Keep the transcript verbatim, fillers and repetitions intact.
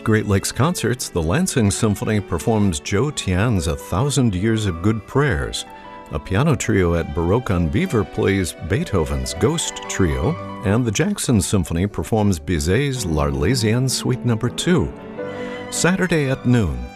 Great Lakes Concerts, the Lansing Symphony performs Joe Tian's A Thousand Years of Good Prayers. A piano trio at Baroque on Beaver plays Beethoven's Ghost Trio, and the Jackson Symphony performs Bizet's L'Arlésienne Suite Number two. Saturday at noon,